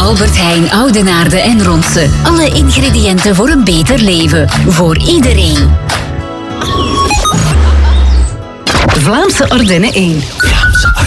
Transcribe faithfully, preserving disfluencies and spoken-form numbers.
Albert Heijn, Oudenaarde en Ronse. Alle ingrediënten voor een beter leven. Voor iedereen. Vlaamse Ardennen één.